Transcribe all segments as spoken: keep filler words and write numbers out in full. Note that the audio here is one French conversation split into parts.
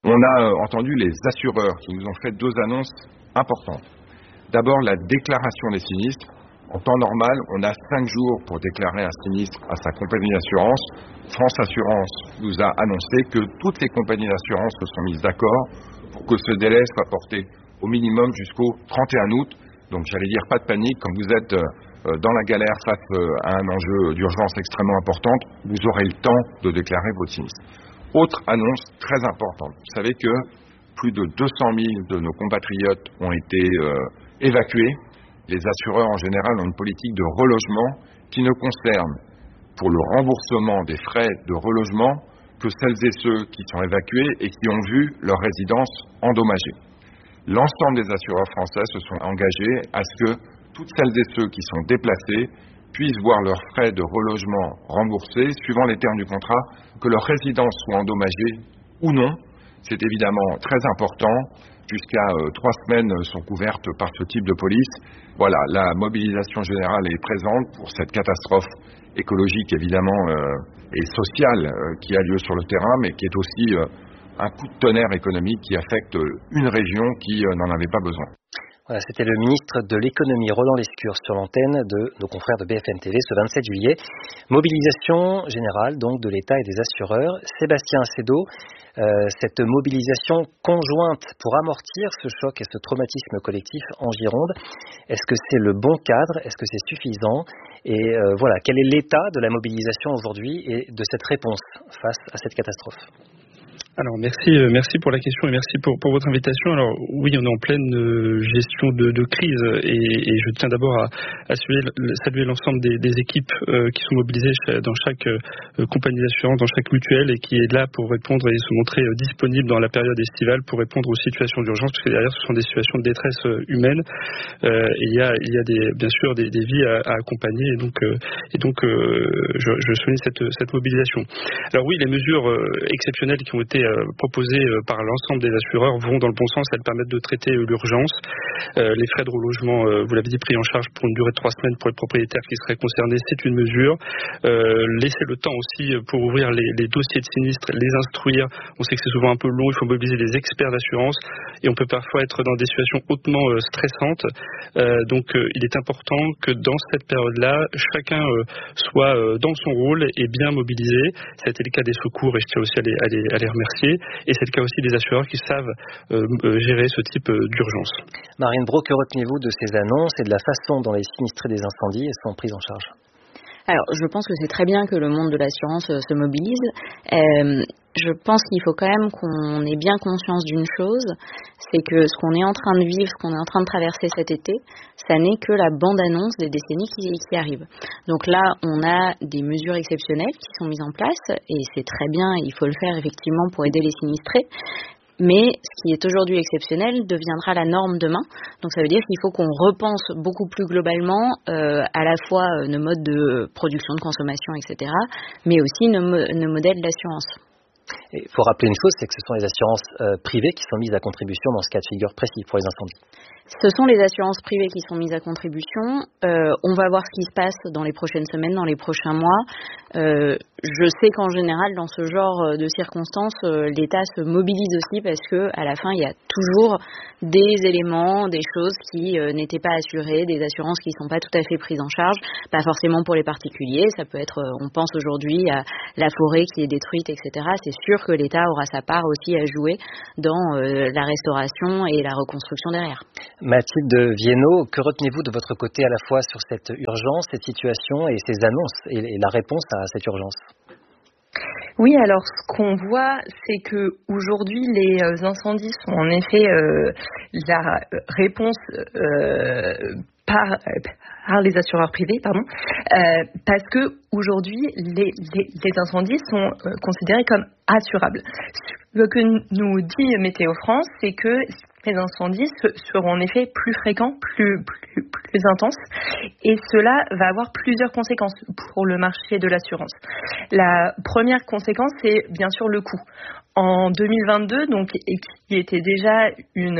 On a euh, entendu les assureurs qui nous ont fait deux annonces importantes. D'abord, la déclaration des sinistres. En temps normal, on a cinq jours pour déclarer un sinistre à sa compagnie d'assurance. France Assurance nous a annoncé que toutes les compagnies d'assurance se sont mises d'accord pour que ce délai soit porté au minimum jusqu'au trente et un août. Donc j'allais dire pas de panique, quand vous êtes dans la galère face à un enjeu d'urgence extrêmement importante, vous aurez le temps de déclarer votre sinistre. Autre annonce très importante, vous savez que plus de deux cent mille de nos compatriotes ont été euh, évacués. Les assureurs en général ont une politique de relogement qui ne concerne pour le remboursement des frais de relogement que celles et ceux qui sont évacués et qui ont vu leur résidence endommagée. L'ensemble des assureurs français se sont engagés à ce que toutes celles et ceux qui sont déplacés puissent voir leurs frais de relogement remboursés suivant les termes du contrat, que leur résidence soit endommagée ou non. C'est évidemment très important. Jusqu'à euh, trois semaines sont couvertes par ce type de police. Voilà, la mobilisation générale est présente pour cette catastrophe écologique évidemment euh, et sociale euh, qui a lieu sur le terrain, mais qui est aussi euh, un coup de tonnerre économique qui affecte une région qui euh, n'en avait pas besoin. Voilà, c'était le ministre de l'économie Roland Lescure sur l'antenne de nos confrères de B F M T V ce vingt-sept juillet. Mobilisation générale donc de l'État et des assureurs. Sébastien Acedo, euh, cette mobilisation conjointe pour amortir ce choc et ce traumatisme collectif en Gironde, est-ce que c'est le bon cadre? Est-ce que c'est suffisant? Et euh, voilà, quel est l'état de la mobilisation aujourd'hui et de cette réponse face à cette catastrophe? Alors merci, euh, merci pour la question et merci pour, pour votre invitation. Alors oui, on est en pleine euh, gestion de, de crise et, et je tiens d'abord à, à saluer, saluer l'ensemble des, des équipes euh, qui sont mobilisées dans chaque euh, compagnie d'assurance, dans chaque mutuelle et qui est là pour répondre et se montrer euh, disponible dans la période estivale pour répondre aux situations d'urgence, parce que derrière ce sont des situations de détresse euh, humaine. Euh, et il y a, il y a des, bien sûr des, des vies à, à accompagner et donc, euh, et donc euh, je, je souligne cette, cette mobilisation. Alors oui, les mesures euh, exceptionnelles qui ont été proposées par l'ensemble des assureurs vont dans le bon sens. Elles permettent de traiter l'urgence. Euh, les frais de relogement, euh, vous l'avez dit, pris en charge pour une durée de trois semaines pour les propriétaires qui seraient concernés, c'est une mesure. Euh, laisser le temps aussi pour ouvrir les, les dossiers de sinistres, les instruire. On sait que c'est souvent un peu long, il faut mobiliser des experts d'assurance et on peut parfois être dans des situations hautement euh, stressantes. Euh, donc euh, il est important que dans cette période-là, chacun euh, soit euh, dans son rôle et bien mobilisé. Ça a été le cas des secours et je tiens aussi à les, à les, à les remercier. Et c'est le cas aussi des assureurs qui savent euh, gérer ce type euh, d'urgence. Marine Brault, que retenez-vous de ces annonces et de la façon dont les sinistrés des incendies sont pris en charge? Alors, je pense que c'est très bien que le monde de l'assurance euh, se mobilise. Euh, je pense qu'il faut quand même qu'on ait bien conscience d'une chose, c'est que ce qu'on est en train de vivre, ce qu'on est en train de traverser cet été, ça n'est que la bande-annonce des décennies qui, qui arrivent. Donc là, on a des mesures exceptionnelles qui sont mises en place, et c'est très bien, il faut le faire effectivement pour aider les sinistrés. Mais ce qui est aujourd'hui exceptionnel deviendra la norme demain. Donc ça veut dire qu'il faut qu'on repense beaucoup plus globalement euh, à la fois euh, nos modes de production, de consommation, et cetera, mais aussi nos, nos modèles d'assurance. Il faut rappeler une chose, c'est que ce sont les assurances euh, privées qui sont mises à contribution dans ce cas de figure précis pour les incendies. Ce sont les assurances privées qui sont mises à contribution. Euh, on va voir ce qui se passe dans les prochaines semaines, dans les prochains mois. Euh, je sais qu'en général, dans ce genre de circonstances, euh, l'État se mobilise aussi parce que à la fin, il y a toujours des éléments, des choses qui euh, n'étaient pas assurées, des assurances qui ne sont pas tout à fait prises en charge, pas forcément pour les particuliers. Ça peut être, on pense aujourd'hui à la forêt qui est détruite, et cetera. C'est sûr que l'État aura sa part aussi à jouer dans euh, la restauration et la reconstruction derrière. Mathilde Viennot, que retenez-vous de votre côté à la fois sur cette urgence, cette situation et ces annonces et la réponse à cette urgence? Oui, alors ce qu'on voit, c'est que aujourd'hui les incendies sont en effet euh, la réponse euh, par, par les assureurs privés, pardon, euh, parce que aujourd'hui les, les, les incendies sont euh, considérés comme assurables. Ce que nous dit Météo France, c'est que les incendies seront en effet plus fréquents, plus, plus, plus intenses, et cela va avoir plusieurs conséquences pour le marché de l'assurance. La première conséquence, c'est bien sûr le coût. En deux mille vingt-deux, donc, qui était déjà une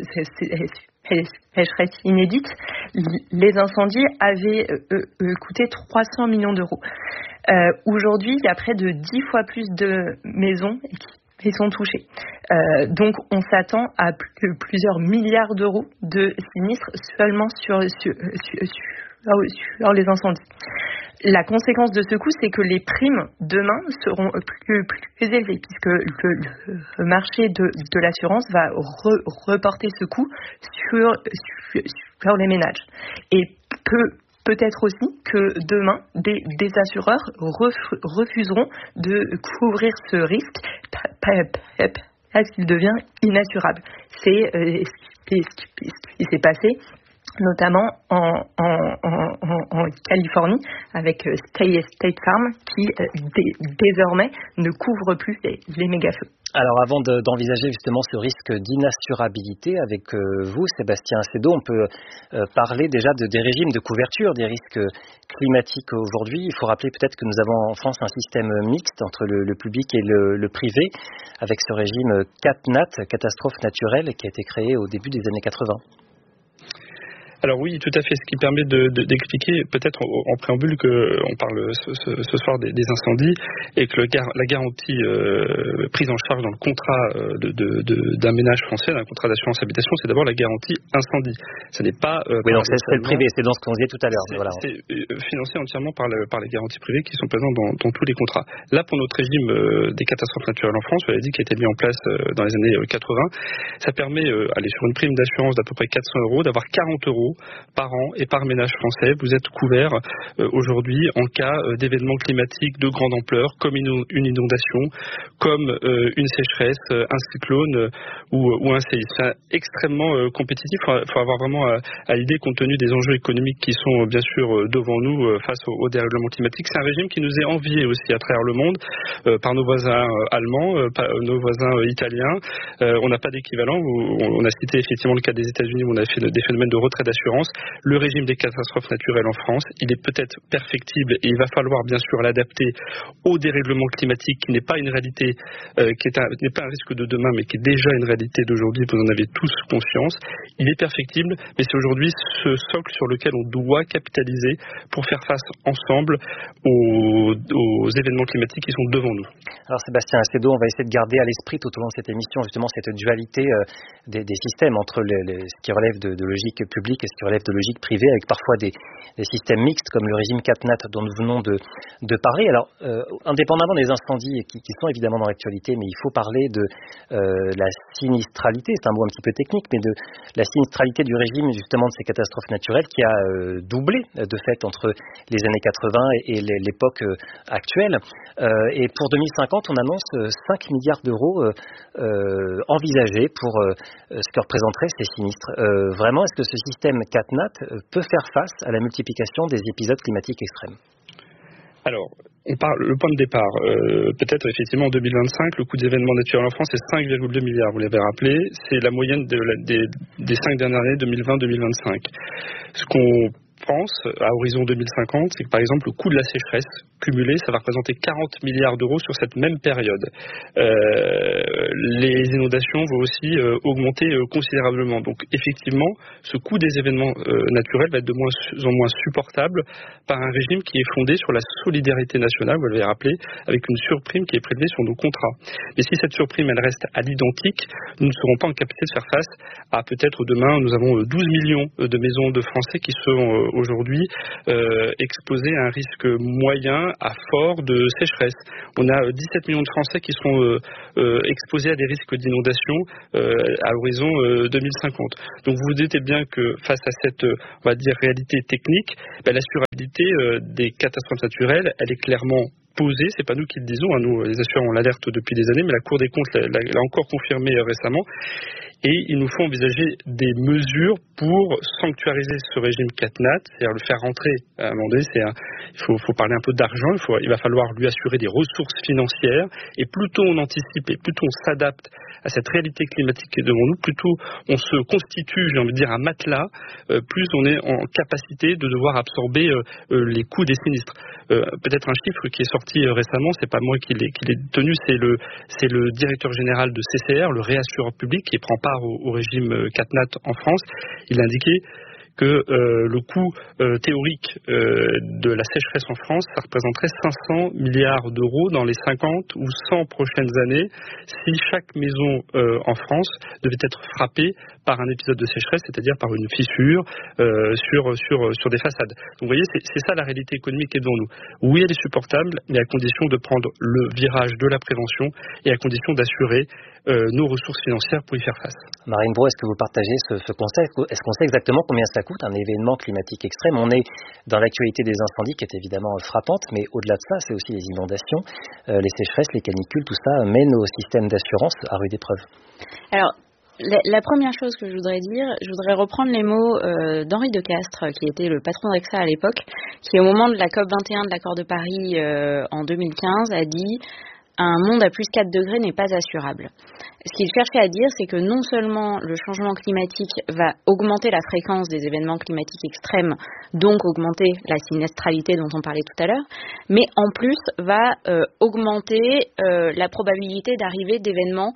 sécheresse inédite, les incendies avaient euh, coûté trois cents millions d'euros. Euh, aujourd'hui, il y a près de dix fois plus de maisons qui sont touchés. Euh, donc on s'attend à plus, plusieurs milliards d'euros de sinistres seulement sur, sur, sur, sur les incendies. La conséquence de ce coût, c'est que les primes demain seront plus, plus élevées puisque le, le marché de, de l'assurance va re, reporter ce coût sur, sur, sur les ménages. Et peut, peut-être aussi que demain, des, des assureurs ref, refuseront de couvrir ce risque parce qu'il devient inassurable. C'est euh, ce qui s'est passé notamment en, en, en, en Californie avec State Farm qui euh, dé, désormais ne couvre plus les, les méga-feux. Alors avant de, d'envisager justement ce risque d'inassurabilité avec euh, vous, Sébastien Acedo, on peut euh, parler déjà de, des régimes de couverture des risques climatiques aujourd'hui. Il faut rappeler peut-être que nous avons en France un système mixte entre le, le public et le, le privé avec ce régime CatNat, catastrophe naturelle, qui a été créé au début des années quatre-vingts. Alors oui, tout à fait. Ce qui permet de, de, d'expliquer, peut-être en, en préambule, qu'on parle ce, ce, ce soir des, des incendies et que le, la garantie euh, prise en charge dans le contrat de, de, de, d'un ménage français, d'un contrat d'assurance habitation, c'est d'abord la garantie incendie. Ce n'est pas... Euh, oui, donc c'est, c'est le privé, c'est dans ce qu'on disait tout à l'heure. C'est, voilà. c'est financé entièrement par, le, par les garanties privées qui sont présentes dans, dans tous les contrats. Là, pour notre régime euh, des catastrophes naturelles en France, vous l'avez dit, qui a été mis en place euh, dans les années quatre-vingts, ça permet, euh, aller sur une prime d'assurance d'à peu près quatre cents euros, d'avoir quarante euros par an et par ménage français. Vous êtes couvert euh, aujourd'hui en cas euh, d'événements climatiques de grande ampleur, comme une, une inondation, comme euh, une sécheresse, euh, un cyclone euh, ou, ou un séisme. C'est extrêmement euh, compétitif. Il faut, faut avoir vraiment à, à l'idée, compte tenu des enjeux économiques qui sont euh, bien sûr euh, devant nous euh, face au, au dérèglement climatique. C'est un régime qui nous est envié aussi à travers le monde euh, par nos voisins euh, allemands, euh, par nos voisins euh, italiens. Euh, on n'a pas d'équivalent. On, on a cité effectivement le cas des États-Unis où on a fait des phénomènes de retrait d'assurance. Le régime des catastrophes naturelles en France, il est peut-être perfectible et il va falloir bien sûr l'adapter au dérèglement climatique qui n'est pas une réalité, euh, qui est un, n'est pas un risque de demain mais qui est déjà une réalité d'aujourd'hui, vous en avez tous conscience. Il est perfectible, mais c'est aujourd'hui ce socle sur lequel on doit capitaliser pour faire face ensemble aux, aux événements climatiques qui sont devant nous. Alors Sébastien Acedo, on va essayer de garder à l'esprit tout au long de cette émission justement cette dualité euh, des, des systèmes entre les, les, ce qui relève de, de logique publique et ce qui relève de logique privée, avec parfois des, des systèmes mixtes comme le régime CatNat dont nous venons de, de parler. Alors, euh, indépendamment des incendies qui, qui sont évidemment dans l'actualité, mais il faut parler de euh, la sinistralité, c'est un mot un petit peu technique, mais de la sinistralité du régime justement de ces catastrophes naturelles qui a euh, doublé de fait entre les années quatre-vingts et, et l'époque euh, actuelle. Euh, et pour deux mille cinquante, on annonce cinq milliards d'euros euh, euh, envisagés pour euh, ce que représenteraient ces sinistres. Euh, vraiment, est-ce que ce système CatNat peut faire face à la multiplication des épisodes climatiques extrêmes? Alors, on parle, le point de départ, euh, peut-être effectivement en deux mille vingt-cinq, le coût des événements naturels en France est cinq virgule deux milliards, vous l'avez rappelé, c'est la moyenne de la, des, des cinq dernières années, deux mille vingt deux mille vingt-cinq. Ce qu'on pense à horizon deux mille cinquante, c'est que par exemple le coût de la sécheresse cumulé, ça va représenter quarante milliards d'euros sur cette même période. Euh, les inondations vont aussi euh, augmenter euh, considérablement. Donc effectivement, ce coût des événements euh, naturels va être de moins en moins supportable par un régime qui est fondé sur la solidarité nationale, vous l'avez rappelé, avec une surprime qui est prélevée sur nos contrats. Mais si cette surprime elle reste à l'identique, nous ne serons pas en capacité de faire face à peut-être demain, nous avons douze millions de maisons de Français qui sont aujourd'hui euh, exposés à un risque moyen à fort de sécheresse. On a dix-sept millions de Français qui sont euh, euh, exposés à des risques d'inondation euh, à l'horizon euh, deux mille cinquante. Donc vous vous doutez bien que face à cette, on va dire, réalité technique, ben, l'assurabilité euh, des catastrophes naturelles, elle est clairement posée, c'est pas nous qui le disons, hein, nous les assureurs on l'alerte depuis des années, mais la Cour des comptes l'a, l'a encore confirmé euh, récemment. Et il nous faut envisager des mesures pour sanctuariser ce régime CatNat, c'est-à-dire le faire rentrer à un moment donné. C'est un, il faut, faut parler un peu d'argent, il, faut, il va falloir lui assurer des ressources financières. Et plus tôt on anticipe et plus tôt on s'adapte à cette réalité climatique qui est devant nous, plus tôt on se constitue, j'ai envie de dire, un matelas, euh, plus on est en capacité de devoir absorber euh, euh, les coûts des sinistres. Euh, peut-être un chiffre qui est sorti euh, récemment, c'est pas moi qui l'ai, qui l'ai tenu, c'est le, c'est le directeur général de C C R, le réassureur public, qui prend part au, au régime CatNat en France. Il a indiqué que euh, le coût euh, théorique euh, de la sécheresse en France, ça représenterait cinq cents milliards d'euros dans les cinquante ou cent prochaines années si chaque maison euh, en France devait être frappée par un épisode de sécheresse, c'est-à-dire par une fissure euh, sur, sur, sur des façades. Donc vous voyez, c'est, c'est ça la réalité économique qui est devant nous. Oui, elle est supportable, mais à condition de prendre le virage de la prévention et à condition d'assurer euh, nos ressources financières pour y faire face. Marine Braud, est-ce que vous partagez ce, ce concept ? Est-ce qu'on sait exactement combien ça coûte, un événement climatique extrême ? On est dans l'actualité des incendies qui est évidemment frappante, mais au-delà de ça, c'est aussi les inondations, euh, les sécheresses, les canicules, tout ça met nos systèmes d'assurance à rude épreuve. Alors, La, la première chose que je voudrais dire, je voudrais reprendre les mots euh, d'Henri de Castres, qui était le patron d'A X A à l'époque, qui au moment de la COP vingt et un de l'accord de Paris euh, en deux mille quinze a dit « Un monde à plus quatre degrés n'est pas assurable ». Ce qu'il cherchait à dire, c'est que non seulement le changement climatique va augmenter la fréquence des événements climatiques extrêmes, donc augmenter la sinistralité dont on parlait tout à l'heure, mais en plus va euh, augmenter euh, la probabilité d'arrivée d'événements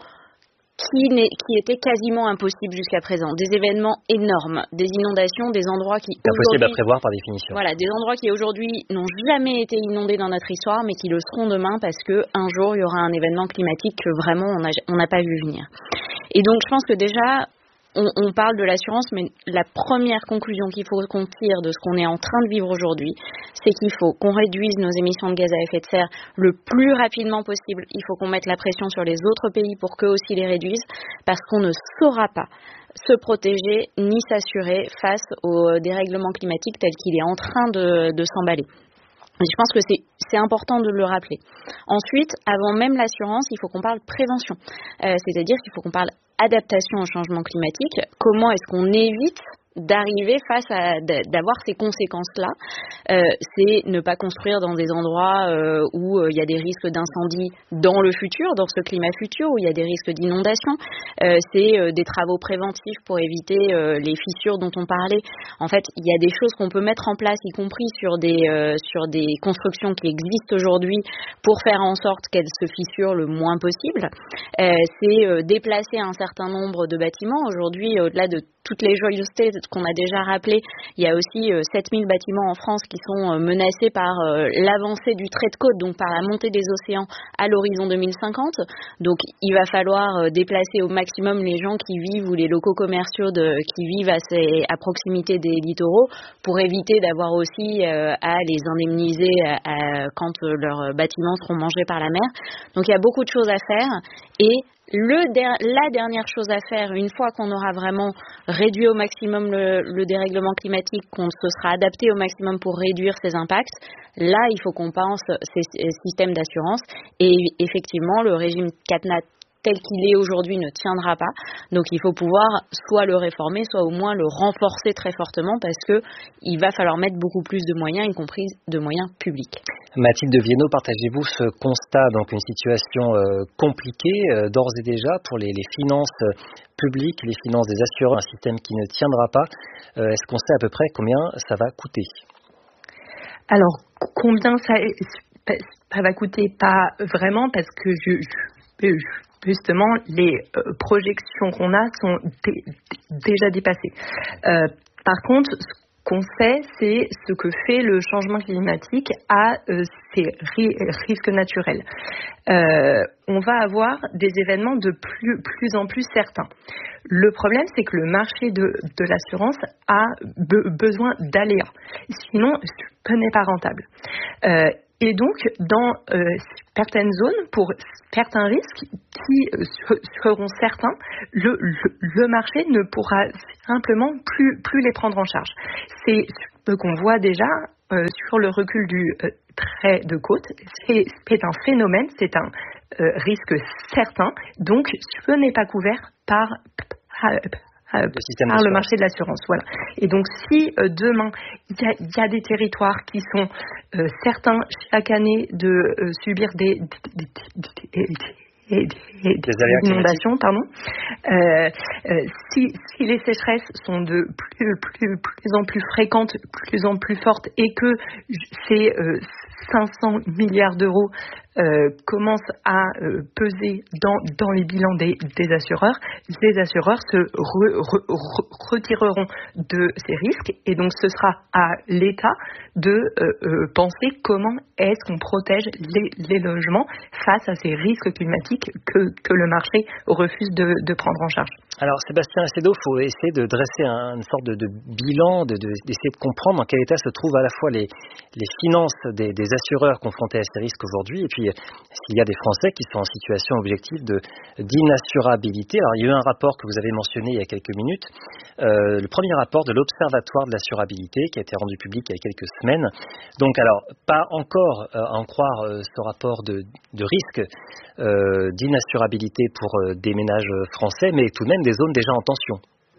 Qui, qui était quasiment impossible jusqu'à présent. Des événements énormes, des inondations, des endroits qui impossible à prévoir par définition. Voilà, des endroits qui aujourd'hui n'ont jamais été inondés dans notre histoire, mais qui le seront demain parce que un jour il y aura un événement climatique que vraiment on n'a on n'a pas vu venir. Et donc je pense que déjà on, on parle de l'assurance, mais la première conclusion qu'il faut qu'on tire de ce qu'on est en train de vivre aujourd'hui, c'est qu'il faut qu'on réduise nos émissions de gaz à effet de serre le plus rapidement possible. Il faut qu'on mette la pression sur les autres pays pour qu'eux aussi les réduisent, parce qu'on ne saura pas se protéger ni s'assurer face au dérèglement climatique tel qu'il est en train de, de s'emballer. Je pense que c'est, c'est important de le rappeler. Ensuite, avant même l'assurance, il faut qu'on parle prévention. Euh, c'est-à-dire qu'il faut qu'on parle adaptation au changement climatique. Comment est-ce qu'on évite d'arriver face à d'avoir ces conséquences-là, euh, c'est ne pas construire dans des endroits euh, où il euh, y a des risques d'incendie dans le futur, dans ce climat futur où il y a des risques d'inondation. Euh, c'est euh, des travaux préventifs pour éviter euh, les fissures dont on parlait. En fait, il y a des choses qu'on peut mettre en place, y compris sur des euh, sur des constructions qui existent aujourd'hui, pour faire en sorte qu'elles se fissurent le moins possible. Euh, c'est euh, déplacer un certain nombre de bâtiments. Aujourd'hui, au-delà de toutes les joyeusetés qu'on a déjà rappelées, il y a aussi euh, sept mille bâtiments en France qui sont euh, menacés par euh, l'avancée du trait de côte, donc par la montée des océans à l'horizon deux mille cinquante. Donc il va falloir euh, déplacer au maximum les gens qui vivent ou les locaux commerciaux de, qui vivent à, ces, à proximité des littoraux pour éviter d'avoir aussi euh, à les indemniser à, à, quand euh, leurs bâtiments seront mangés par la mer. Donc il y a beaucoup de choses à faire et Le, la dernière chose à faire, une fois qu'on aura vraiment réduit au maximum le, le dérèglement climatique, qu'on se sera adapté au maximum pour réduire ces impacts, là, il faut qu'on pense ces, ces systèmes d'assurance. Et effectivement, le régime CatNat tel qu'il est aujourd'hui ne tiendra pas. Donc il faut pouvoir soit le réformer, soit au moins le renforcer très fortement parce qu'il va falloir mettre beaucoup plus de moyens, y compris de moyens publics. Mathilde Viennot, partagez-vous ce constat, donc une situation euh, compliquée euh, d'ores et déjà pour les, les finances publiques, les finances des assureurs, un système qui ne tiendra pas. Euh, est-ce qu'on sait à peu près combien ça va coûter ? Alors, combien ça, ça va coûter ? Pas vraiment, parce que je, je, justement, les euh, projections qu'on a sont dé, déjà dépassées. Euh, par contre, qu'on sait, c'est ce que fait le changement climatique à euh, ces ri- risques naturels. Euh, on va avoir des événements de plus, plus en plus certains. Le problème, c'est que le marché de, de l'assurance a be- besoin d'aléas. Sinon, ce n'est pas rentable. Euh, Et donc, dans euh, certaines zones, pour certains risques qui euh, seront certains, le, le, le marché ne pourra simplement plus, plus les prendre en charge. C'est ce qu'on voit déjà euh, sur le recul du euh, trait de côte. C'est, c'est un phénomène, c'est un euh, risque certain. Donc, ce n'est pas couvert par... par Euh, le par le marché de l'assurance, voilà. Et donc, si euh, demain il y, y a des territoires qui sont euh, certains chaque année de euh, subir des, des, des, des, des, des inondations, pardon, euh, euh, si, si les sécheresses sont de plus, plus, plus en plus fréquentes, plus en plus fortes, et que c'est euh, cinq cents milliards d'euros euh, commence à euh, peser dans, dans les bilans des, des assureurs, les assureurs se re, re, re, retireront de ces risques et donc ce sera à l'État de euh, euh, penser comment est-ce qu'on protège les, les logements face à ces risques climatiques que, que le marché refuse de, de prendre en charge. Alors Sébastien Acedo, il faut essayer de dresser un, une sorte de, de bilan, de, de, d'essayer de comprendre dans quel état se trouvent à la fois les, les finances des, des assureurs confrontés à ces risques aujourd'hui et puis s'il y a des Français qui sont en situation objective de, d'inassurabilité. Alors il y a eu un rapport que vous avez mentionné il y a quelques minutes, euh, le premier rapport de l'Observatoire de l'assurabilité qui a été rendu public il y a quelques semaines. Donc alors, pas encore euh, à en croire euh, ce rapport de, de risque euh, d'inassurabilité pour euh, des ménages français, mais tout de même des zones déjà en tension.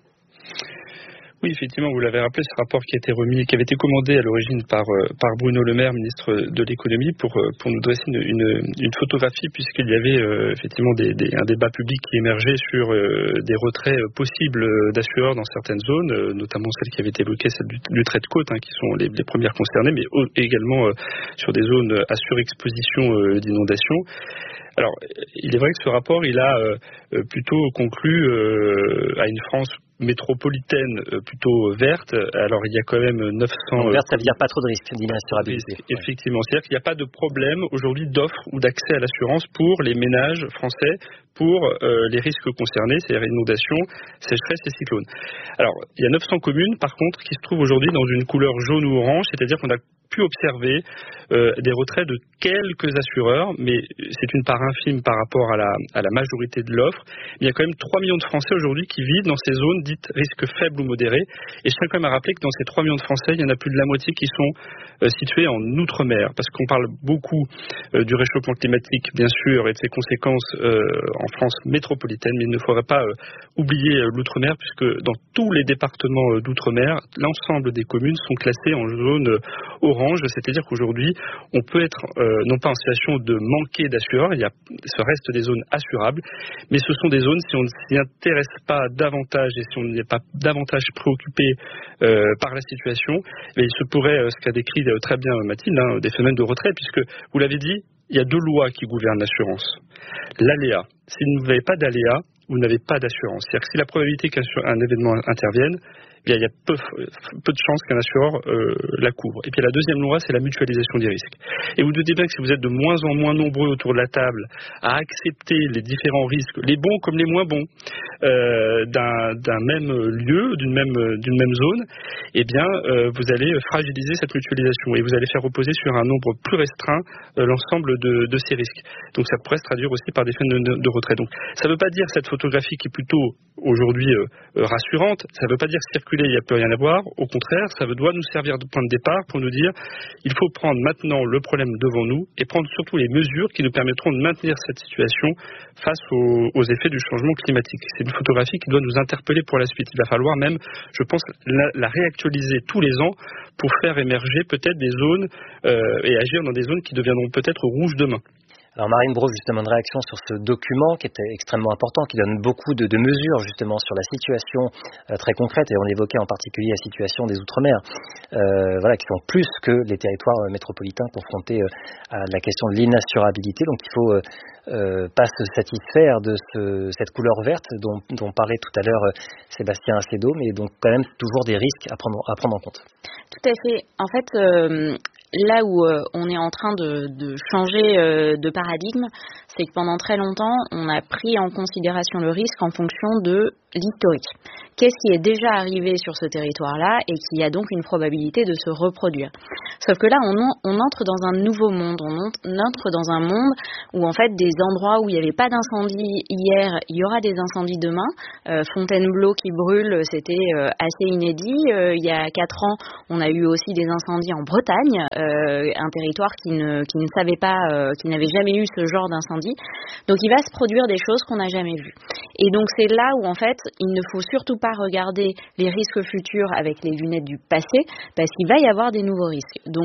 Oui, effectivement, vous l'avez rappelé, ce rapport qui a été remis, qui avait été commandé à l'origine par, par Bruno Le Maire, ministre de l'économie, pour, pour nous dresser une, une, une photographie, puisqu'il y avait euh, effectivement des, des, un débat public qui émergeait sur euh, des retraits possibles d'assureurs dans certaines zones, euh, notamment celles qui avaient été évoquées, celles du, du trait de côte, hein, qui sont les, les premières concernées, mais au, également euh, sur des zones à surexposition euh, d'inondation. Alors, il est vrai que ce rapport, il a euh, plutôt conclu euh, à une France métropolitaine euh, plutôt verte. Alors, il y a quand même neuf cents... Donc, verte, ça veut dire pas trop de risques d'inassurabilité. Effectivement. C'est-à-dire qu'il n'y a pas de problème aujourd'hui d'offre ou d'accès à l'assurance pour les ménages français pour euh, les risques concernés, c'est-à-dire inondations, sécheresse et cyclones. Alors, il y a neuf cents communes, par contre, qui se trouvent aujourd'hui dans une couleur jaune ou orange, c'est-à-dire qu'on a pu observer euh, des retraits de quelques assureurs, mais c'est une part infime par rapport à la, à la majorité de l'offre. Mais il y a quand même trois millions de Français aujourd'hui qui vivent dans ces zones dites risques faibles ou modérés. Et je tiens quand même à rappeler que dans ces trois millions de Français, il y en a plus de la moitié qui sont euh, situés en Outre-mer. Parce qu'on parle beaucoup euh, du réchauffement climatique, bien sûr, et de ses conséquences euh, en France métropolitaine, mais il ne faudrait pas euh, oublier euh, l'Outre-mer, puisque dans tous les départements euh, d'Outre-mer, l'ensemble des communes sont classées en zone euh, orange, c'est-à-dire qu'aujourd'hui, on peut être euh, non pas en situation de manquer d'assureurs, il y a ce reste des zones assurables, mais ce sont des zones, si on ne s'y intéresse pas davantage et si on n'est pas davantage préoccupé euh, par la situation, eh il se pourrait, euh, ce qu'a décrit euh, très bien Mathilde, hein, des phénomènes de retrait, puisque, vous l'avez dit, il y a deux lois qui gouvernent l'assurance. L'aléa. Si vous n'avez pas d'aléa, vous n'avez pas d'assurance. C'est-à-dire que si la probabilité qu'un événement intervienne, eh bien, il y a peu, peu de chances qu'un assureur euh, la couvre. Et puis la deuxième loi, c'est la mutualisation des risques. Et vous doutez bien que si vous êtes de moins en moins nombreux autour de la table à accepter les différents risques, les bons comme les moins bons, euh, d'un, d'un même lieu, d'une même, d'une même zone, eh bien, euh, vous allez fragiliser cette mutualisation et vous allez faire reposer sur un nombre plus restreint euh, l'ensemble de, de ces risques. Donc ça pourrait se traduire aussi par des phénomènes de, de retrait. Donc ça ne veut pas dire cette photographie qui est plutôt aujourd'hui euh, rassurante, ça ne veut pas dire circuler, il n'y a plus rien à voir. Au contraire, ça doit nous servir de point de départ pour nous dire il faut prendre maintenant le problème devant nous et prendre surtout les mesures qui nous permettront de maintenir cette situation face aux, aux effets du changement climatique. C'est une photographie qui doit nous interpeller pour la suite. Il va falloir même, je pense, la, la réactualiser tous les ans pour faire émerger peut-être des zones euh, et agir dans des zones qui deviendront peut-être rouges demain. Alors Marine Brault, justement, une réaction sur ce document qui est extrêmement important, qui donne beaucoup de, de mesures justement sur la situation euh, très concrète, et on évoquait en particulier la situation des Outre-mer, euh, voilà, qui sont plus que les territoires métropolitains confrontés euh, à la question de l'inassurabilité. Donc il faut euh, euh, pas se satisfaire de ce, cette couleur verte dont, dont parlait tout à l'heure euh, Sébastien Acedo, mais donc quand même toujours des risques à prendre, à prendre en compte. Tout à fait. En fait, euh, là où euh, on est en train de, de changer euh, de paradigme, c'est que pendant très longtemps, on a pris en considération le risque en fonction de l'historique. Qu'est-ce qui est déjà arrivé sur ce territoire-là et qui a donc une probabilité de se reproduire. Sauf que là, on, on entre dans un nouveau monde, on entre dans un monde où en fait des endroits où il n'y avait pas d'incendie hier, il y aura des incendies demain. Euh, Fontainebleau qui brûle, c'était euh, assez inédit. Euh, il y a quatre ans, on a eu aussi des incendies en Bretagne, euh, un territoire qui ne, qui ne savait pas, euh, qui n'avait jamais eu ce genre d'incendie. Donc il va se produire des choses qu'on n'a jamais vues. Et donc c'est là où en fait, il ne faut surtout pas regarder les risques futurs avec les lunettes du passé, parce qu'il va y avoir des nouveaux risques. Donc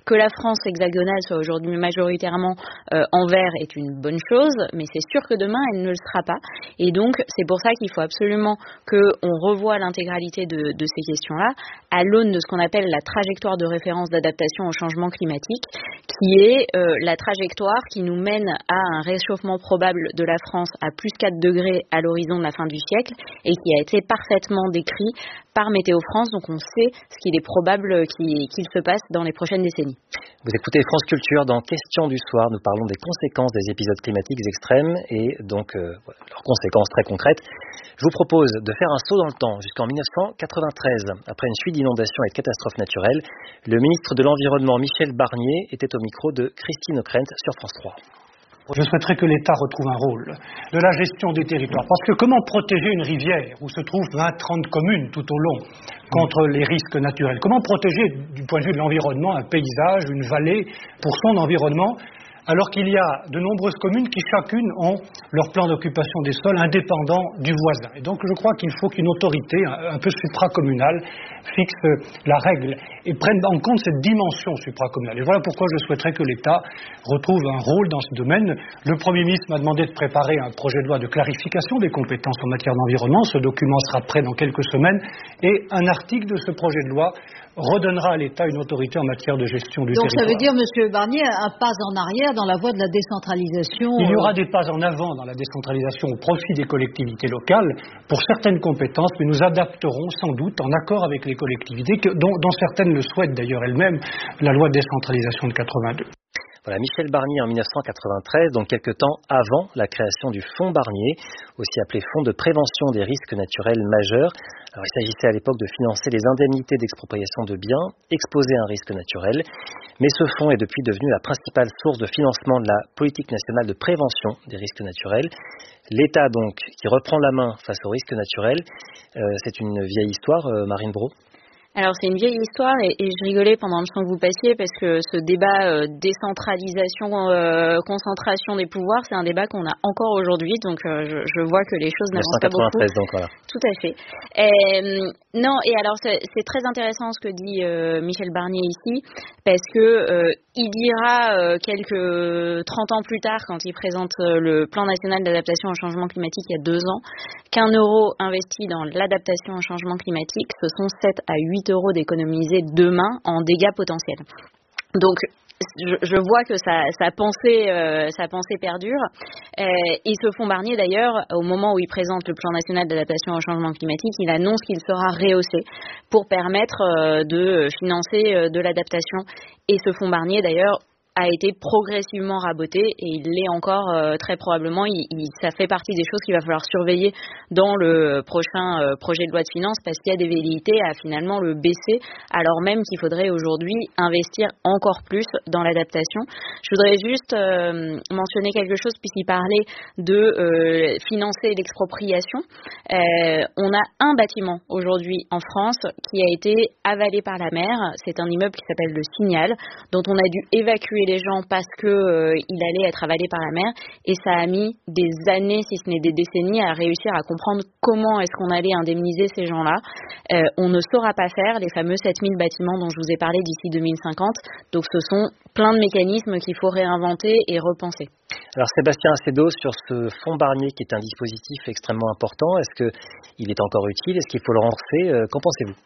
que la France hexagonale soit aujourd'hui majoritairement euh, en vert est une bonne chose, mais c'est sûr que demain elle ne le sera pas. Et donc c'est pour ça qu'il faut absolument qu'on revoie l'intégralité de, de ces questions-là à l'aune de ce qu'on appelle la trajectoire de référence d'adaptation au changement climatique, qui est euh, la trajectoire qui nous mène à un réchauffement probable de la France à plus quatre degrés à l'horizon de la fin du siècle et qui a été parfaitement décrit par Météo France, donc on sait ce qu'il est probable qu'il, qu'il se passe dans les prochaines décennies. Vous écoutez France Culture, dans Questions du soir, nous parlons des conséquences des épisodes climatiques extrêmes et donc euh, leurs conséquences très concrètes. Je vous propose de faire un saut dans le temps jusqu'en dix-neuf cent quatre-vingt-treize. Après une suite d'inondations et de catastrophes naturelles, le ministre de l'Environnement Michel Barnier était au micro de Christine Ockrent sur France trois. Je souhaiterais que l'État retrouve un rôle de la gestion des territoires. Parce que comment protéger une rivière où se trouvent vingt à trente communes tout au long contre les risques naturels? Comment protéger du point de vue de l'environnement un paysage, une vallée pour son environnement, alors qu'il y a de nombreuses communes qui chacune ont leur plan d'occupation des sols indépendant du voisin. Et donc je crois qu'il faut qu'une autorité un peu supracommunale fixe la règle et prenne en compte cette dimension supracommunale. Et voilà pourquoi je souhaiterais que l'État retrouve un rôle dans ce domaine. Le Premier ministre m'a demandé de préparer un projet de loi de clarification des compétences en matière d'environnement. Ce document sera prêt dans quelques semaines et un article de ce projet de loi redonnera à l'État une autorité en matière de gestion du Donc territoire. Donc ça veut dire, Monsieur Barnier, un pas en arrière dans la voie de la décentralisation. Il y aura des pas en avant dans la décentralisation au profit des collectivités locales pour certaines compétences, mais nous adapterons sans doute en accord avec les collectivités, que, dont, dont certaines le souhaitent d'ailleurs elles-mêmes, la loi de décentralisation de quatre-vingt-deux. Voilà, Michel Barnier en dix-neuf cent quatre-vingt-treize, donc quelques temps avant la création du Fonds Barnier, aussi appelé Fonds de prévention des risques naturels majeurs. Alors, il s'agissait à l'époque de financer les indemnités d'expropriation de biens exposés à un risque naturel. Mais ce fonds est depuis devenu la principale source de financement de la politique nationale de prévention des risques naturels. L'État, donc, qui reprend la main face aux risques naturels, euh, c'est une vieille histoire, euh, Marine Brault. Alors c'est une vieille histoire et, et je rigolais pendant le temps que vous passiez parce que ce débat euh, décentralisation, euh, concentration des pouvoirs, c'est un débat qu'on a encore aujourd'hui, donc euh, je, je vois que les choses n'avancent pas beaucoup. Donc voilà. Tout à fait. Et, non, et alors c'est, c'est très intéressant ce que dit euh, Michel Barnier ici, parce que euh, il dira euh, quelques trente ans plus tard, quand il présente euh, le plan national d'adaptation au changement climatique il y a deux ans, qu'un euro investi dans l'adaptation au changement climatique, ce sont sept à huit euros d'économiser demain en dégâts potentiels. Donc, je, je vois que sa, sa pensée, euh, sa pensée perdure. Euh, et ce fonds Barnier, d'ailleurs, au moment où il présente le plan national d'adaptation au changement climatique, il annonce qu'il sera rehaussé pour permettre euh, de financer euh, de l'adaptation. Et ce fonds Barnier, d'ailleurs, a été progressivement raboté et il l'est encore euh, très probablement. Il, il, ça fait partie des choses qu'il va falloir surveiller dans le prochain euh, projet de loi de finances parce qu'il y a des velléités à finalement le baisser alors même qu'il faudrait aujourd'hui investir encore plus dans l'adaptation. Je voudrais juste euh, mentionner quelque chose puisqu'il parlait de euh, financer l'expropriation. Euh, on a un bâtiment aujourd'hui en France qui a été avalé par la mer. C'est un immeuble qui s'appelle le Signal dont on a dû évacuer les gens parce que euh, il allait être avalé par la mer et ça a mis des années, si ce n'est des décennies, à réussir à comprendre comment est-ce qu'on allait indemniser ces gens-là. Euh, on ne saura pas faire les fameux sept mille bâtiments dont je vous ai parlé d'ici deux mille cinquante. Donc ce sont plein de mécanismes qu'il faut réinventer et repenser. Alors Sébastien Acedo, sur ce fonds Barnier qui est un dispositif extrêmement important, est-ce qu'il est encore utile? Est-ce qu'il faut le renforcer? Qu'en pensez-vous?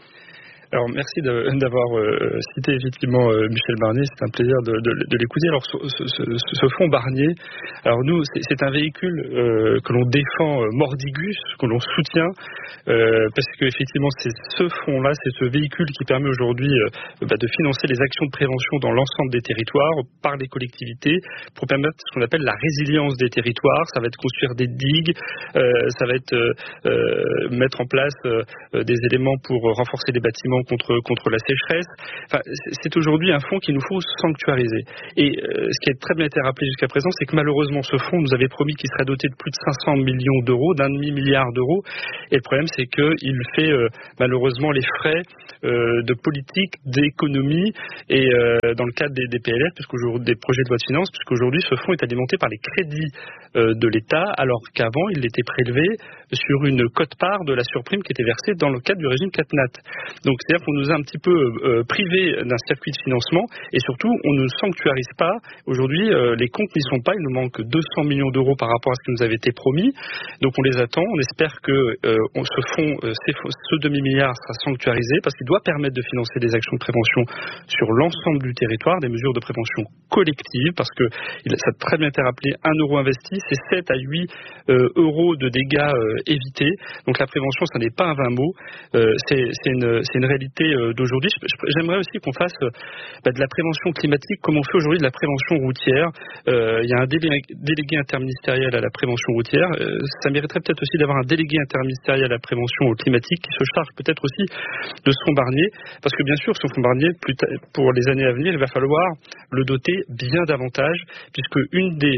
Alors merci de, d'avoir euh, cité effectivement euh, Michel Barnier, c'est un plaisir de, de, de l'écouter. Alors ce, ce, ce, ce fonds Barnier, alors nous c'est, c'est un véhicule euh, que l'on défend euh, mordigus, que l'on soutient, euh, parce que effectivement c'est ce fonds-là, c'est ce véhicule qui permet aujourd'hui euh, bah, de financer les actions de prévention dans l'ensemble des territoires par les collectivités pour permettre ce qu'on appelle la résilience des territoires. Ça va être construire des digues, euh, ça va être euh, euh, mettre en place euh, des éléments pour renforcer les bâtiments contre contre la sécheresse. Enfin, c'est aujourd'hui un fonds qu'il nous faut sanctuariser. Et euh, ce qui a très bien été rappelé jusqu'à présent, c'est que malheureusement ce fonds nous avait promis qu'il serait doté de plus de cinq cents millions d'euros, d'un demi-milliard d'euros. Et le problème, c'est qu'il fait euh, malheureusement les frais euh, de politique, d'économie et euh, dans le cadre des, des P L F, puisqu'aujourd'hui des projets de loi de finances, puisqu'aujourd'hui ce fonds est alimenté par les crédits euh, de l'État, alors qu'avant il était prélevé sur une quote-part de la surprime qui était versée dans le cadre du régime CatNat. Donc c'est-à-dire qu'on nous a un petit peu euh, privé d'un circuit de financement et surtout on ne sanctuarise pas. Aujourd'hui, euh, les comptes n'y sont pas. Il nous manque deux cents millions d'euros par rapport à ce qui nous avait été promis. Donc on les attend. On espère que euh, on, ce fonds, euh, ce demi-milliard sera sanctuarisé parce qu'il doit permettre de financer des actions de prévention sur l'ensemble du territoire, des mesures de prévention collectives, parce que il, ça a très bien été rappelé, un euro investi, c'est sept à huit euh, euros de dégâts euh, évités. Donc la prévention, ça n'est pas un vain mot. Euh, c'est, c'est, une, c'est une réalité euh, d'aujourd'hui. J'aimerais aussi qu'on fasse euh, bah, de la prévention climatique comme on fait aujourd'hui de la prévention routière. Euh, il y a un délégué, délégué interministériel à la prévention routière. Euh, ça mériterait peut-être aussi d'avoir un délégué interministériel à la prévention climatique qui se charge peut-être aussi de ce fonds Barnier, parce que bien sûr, ce fonds Barnier, plus ta- pour les années à venir, il va falloir le doter bien davantage, puisque une des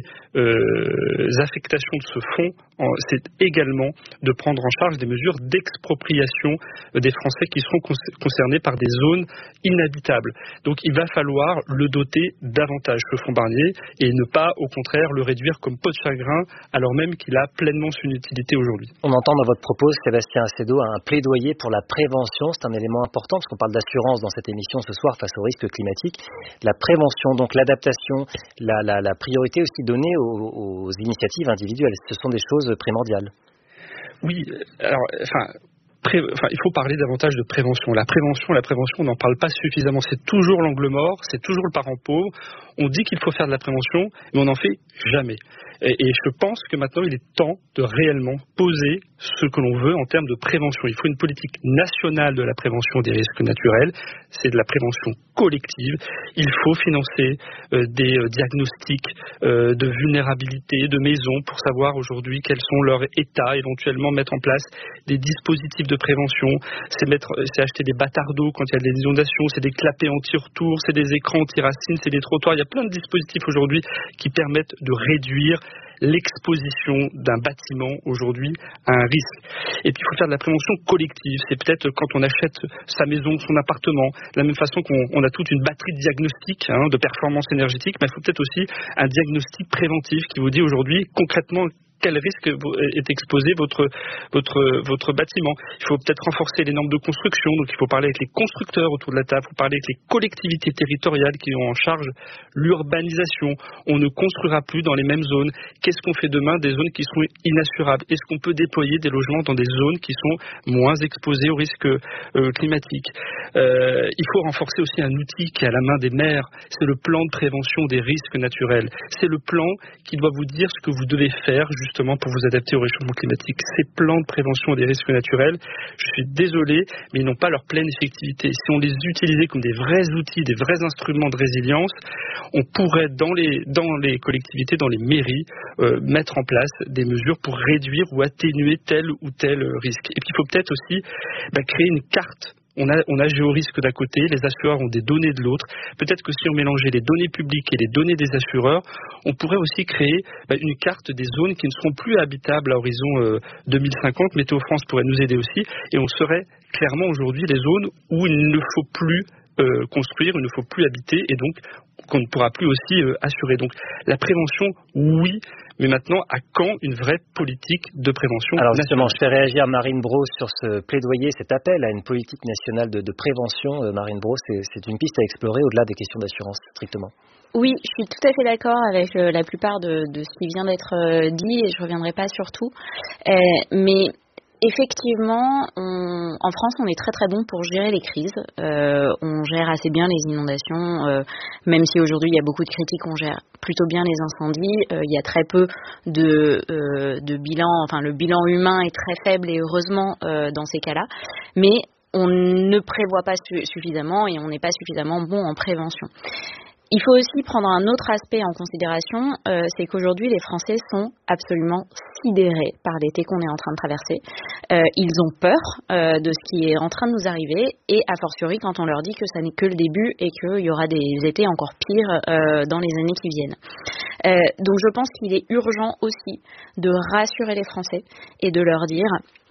euh, affectations de ce fonds, en, c'est également de prendre en charge des mesures d'expropriation des Français qui seront con- concernés par des zones inhabitables. Donc il va falloir le doter davantage, ce fonds Barnier, et ne pas, au contraire, le réduire comme peau de chagrin, alors même qu'il a pleinement son utilité aujourd'hui. On entend dans votre propos, Sébastien Acedo, un plaidoyer pour la prévention. C'est un élément important parce qu'on parle d'assurance dans cette émission ce soir face aux risques climatiques. La prévention, donc l'adaptation, la, la, la priorité aussi donnée aux, aux initiatives individuelles. Ce sont des choses primordiales. Oui, alors, enfin... Pré... Enfin, il faut parler davantage de prévention. La prévention, la prévention, on n'en parle pas suffisamment. C'est toujours l'angle mort, c'est toujours le parent pauvre. On dit qu'il faut faire de la prévention, mais on n'en fait jamais. Et, et je pense que maintenant, il est temps de réellement poser ce que l'on veut en termes de prévention. Il faut une politique nationale de la prévention des risques naturels. C'est de la prévention collective. Il faut financer euh, des euh, diagnostics euh, de vulnérabilité de maisons pour savoir aujourd'hui quels sont leurs états, éventuellement mettre en place des dispositifs de prévention. C'est, mettre, c'est acheter des bâtards d'eau quand il y a des inondations, c'est des clapets anti-retour, c'est des écrans anti-racines, c'est des trottoirs. Il y a plein de dispositifs aujourd'hui qui permettent de réduire l'exposition d'un bâtiment aujourd'hui à un risque. Et puis il faut faire de la prévention collective. C'est peut-être quand on achète sa maison, son appartement, de la même façon qu'on on a toute une batterie de diagnostics hein, de performance énergétique, mais il faut peut-être aussi un diagnostic préventif qui vous dit aujourd'hui concrètement quel risque est exposé votre, votre, votre bâtiment. Il faut peut-être renforcer les normes de construction, donc il faut parler avec les constructeurs autour de la table, il faut parler avec les collectivités territoriales qui ont en charge l'urbanisation. On ne construira plus dans les mêmes zones. Qu'est-ce qu'on fait demain des zones qui sont inassurables? Est-ce qu'on peut déployer des logements dans des zones qui sont moins exposées aux risques euh, climatiques? euh, Il faut renforcer aussi un outil qui est à la main des maires, c'est le plan de prévention des risques naturels. C'est le plan qui doit vous dire ce que vous devez faire justement pour vous adapter au réchauffement climatique. Ces plans de prévention des risques naturels, je suis désolé, mais ils n'ont pas leur pleine effectivité. Si on les utilisait comme des vrais outils, des vrais instruments de résilience, on pourrait dans les, dans les collectivités, dans les mairies, euh, mettre en place des mesures pour réduire ou atténuer tel ou tel risque. Et puis il faut peut-être aussi bah, créer une carte. On a, on a géorisque d'un côté, les assureurs ont des données de l'autre. Peut-être que si on mélangeait les données publiques et les données des assureurs, on pourrait aussi créer bah, une carte des zones qui ne seront plus habitables à horizon euh, deux mille cinquante. Météo France pourrait nous aider aussi. Et on serait clairement aujourd'hui les zones où il ne faut plus euh, construire, il ne faut plus habiter et donc qu'on ne pourra plus aussi euh, assurer. Donc la prévention, oui, mais maintenant, à quand une vraie politique de prévention Alors nationale? justement, je fais réagir Marine Braud sur ce plaidoyer, cet appel à une politique nationale de, de prévention. Euh, Marine Braud, c'est, c'est une piste à explorer au-delà des questions d'assurance, strictement. Oui, je suis tout à fait d'accord avec euh, la plupart de, de ce qui vient d'être euh, dit et je ne reviendrai pas sur tout. Euh, mais effectivement, on, en France, on est très très bon pour gérer les crises. Euh, on gère assez bien les inondations, euh, même si aujourd'hui il y a beaucoup de critiques, on gère plutôt bien les incendies. Euh, il y a très peu de, euh, de bilan, enfin le bilan humain est très faible et heureusement euh, dans ces cas-là. Mais on ne prévoit pas su- suffisamment et on n'est pas suffisamment bon en prévention. Il faut aussi prendre un autre aspect en considération, euh, c'est qu'aujourd'hui les Français sont absolument sidérés par l'été qu'on est en train de traverser. Euh, ils ont peur euh, de ce qui est en train de nous arriver et a fortiori quand on leur dit que ça n'est que le début et qu'il y aura des étés encore pires euh, dans les années qui viennent. Euh, donc je pense qu'il est urgent aussi de rassurer les Français et de leur dire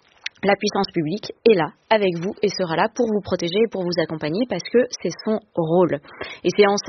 la puissance publique est là avec vous et sera là pour vous protéger et pour vous accompagner parce que c'est son rôle. Et c'est en ça